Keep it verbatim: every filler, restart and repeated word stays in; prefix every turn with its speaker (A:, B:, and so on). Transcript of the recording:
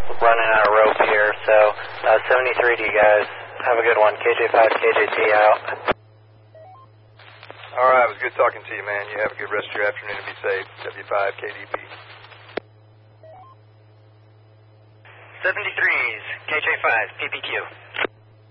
A: running out of rope here, so uh, seventy-three to you guys. Have a good one. K J five, K J T out.
B: All right, it was good talking to you, man. You have a good rest of your afternoon and be safe. W five, K D P.
C: seventy-threes, K J five, P P Q.